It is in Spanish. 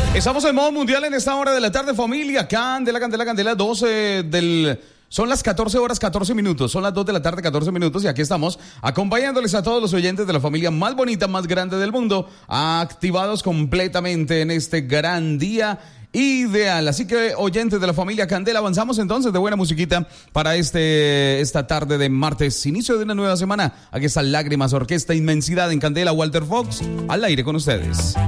Estamos en modo mundial en esta hora de la tarde, familia. Candela, 12 del... Son las 14 horas 14 minutos, son las 2 de la tarde 14 minutos y aquí estamos acompañándoles a todos los oyentes de la familia más bonita, más grande del mundo, activados completamente en este gran día ideal. Así que, oyentes de la familia Candela, avanzamos entonces de buena musiquita para esta tarde de martes, inicio de una nueva semana. Aquí está Lágrimas, Orquesta Inmensidad en Candela, Walter Fox, al aire con ustedes.